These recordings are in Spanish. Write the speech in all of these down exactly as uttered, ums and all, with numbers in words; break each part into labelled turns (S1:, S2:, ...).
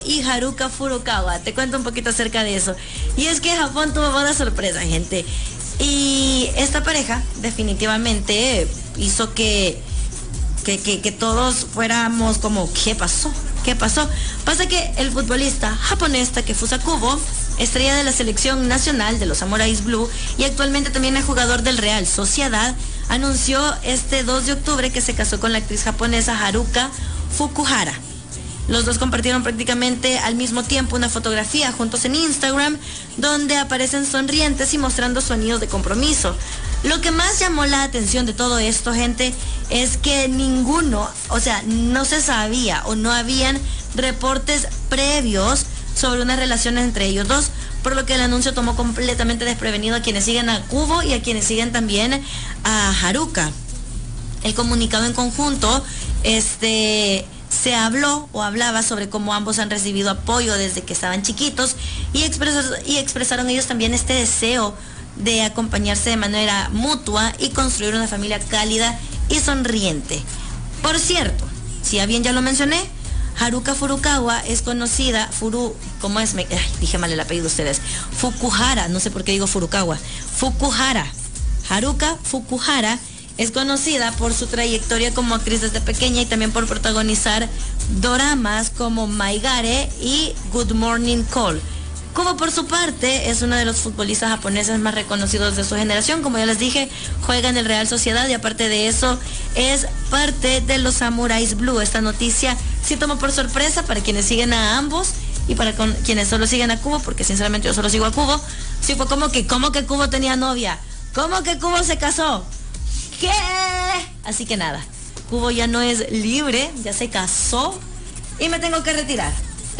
S1: Y Haruka Furukawa, te cuento un poquito acerca de eso. Y es que Japón tuvo boda sorpresa, gente. Y esta pareja definitivamente hizo que, que, que, que todos fuéramos como, ¿qué pasó? ¿Qué pasó? Pasa que el futbolista japonés Takefusa Kubo, estrella de la selección nacional de los Samuráis Blue y actualmente también es jugador del Real Sociedad, anunció este dos de octubre que se casó con la actriz japonesa Haruka Fukuhara. Los dos compartieron prácticamente al mismo tiempo una fotografía juntos en Instagram, donde aparecen sonrientes y mostrando su anillo de compromiso. Lo que más llamó la atención de todo esto, gente, es que ninguno, o sea, no se sabía o no habían reportes previos sobre una relación entre ellos dos, por lo que el anuncio tomó completamente desprevenido a quienes siguen a Kubo y a quienes siguen también a Haruka. El comunicado en conjunto, este... se habló o hablaba sobre cómo ambos han recibido apoyo desde que estaban chiquitos y, expresó, y expresaron ellos también este deseo de acompañarse de manera mutua y construir una familia cálida y sonriente. Por cierto, si ya bien ya lo mencioné, Haruka Furukawa es conocida, Furu, ¿cómo es? Me, ay, dije mal el apellido de ustedes. Fukuhara, no sé por qué digo Furukawa. Fukuhara. Haruka Fukuhara es conocida por su trayectoria como actriz desde pequeña y también por protagonizar doramas como Maigare y Good Morning Call. Kubo, por su parte, es uno de los futbolistas japoneses más reconocidos de su generación. Como ya les dije, juega en el Real Sociedad y aparte de eso es parte de los Samuráis Blue. Esta noticia sí tomó por sorpresa para quienes siguen a ambos y para con, quienes solo siguen a Kubo, porque sinceramente yo solo sigo a Kubo. Sí fue como que, ¿cómo que Kubo tenía novia? ¿Cómo que Kubo se casó? ¿Qué? Así que nada, Kubo ya no es libre, ya se casó y me tengo que retirar.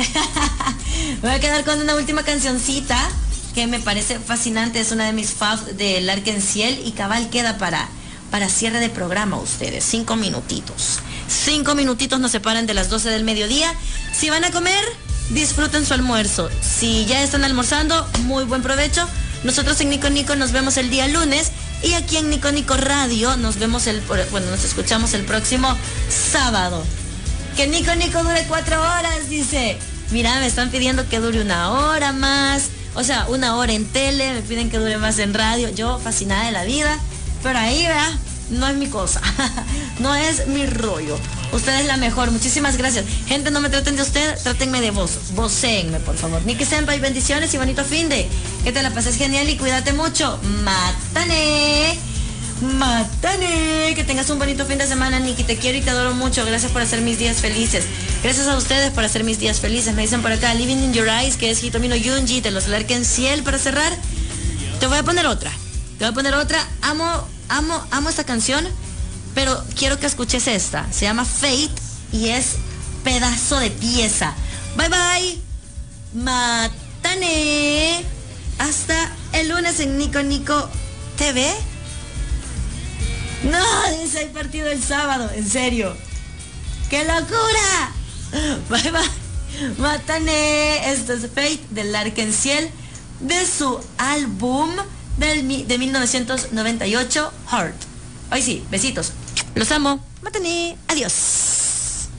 S1: Me voy a quedar con una última cancioncita que me parece fascinante, es una de mis faves de L'Arc-en-Ciel y cabal queda para, para cierre de programa ustedes, cinco minutitos. Cinco minutitos nos separan de las doce del mediodía. Si van a comer, disfruten su almuerzo. Si ya están almorzando, muy buen provecho. Nosotros en Nico Nico nos vemos el día lunes y aquí en Nico Nico Radio nos vemos el, bueno, nos escuchamos el próximo sábado. Que Nico Nico dure cuatro horas, dice. Mira, me están pidiendo que dure una hora más, o sea, una hora en tele, me piden que dure más en radio. Yo fascinada de la vida, pero ahí, ¿verdad? No es mi cosa, no es mi rollo. Usted es la mejor, muchísimas gracias. Gente, no me traten de usted, trátenme de vos. Vocéenme, por favor. Niki Senpai, bendiciones y bonito finde. Que te la pases genial y cuídate mucho. Matane, matane. Que tengas un bonito fin de semana, Niki. Te quiero y te adoro mucho. Gracias por hacer mis días felices. Gracias a ustedes por hacer mis días felices. Me dicen por acá, Living in Your Eyes, que es Hitomino Yunji, de los L'Arc-en-Ciel. Para cerrar, te voy a poner otra. Te voy a poner otra. Amo, amo, amo esta canción, pero quiero que escuches esta. Se llama Fate y es pedazo de pieza. Bye bye. Matane. Hasta el lunes en Nico Nico T V. No, dice, hay partido el sábado. En serio. ¡Qué locura! Bye bye. Matane. Esto es Fate del L'Arc-en-Ciel, de su álbum del, de mil novecientos noventa y ocho, Heart. Hoy sí, besitos. Los amo. Matane. Adiós.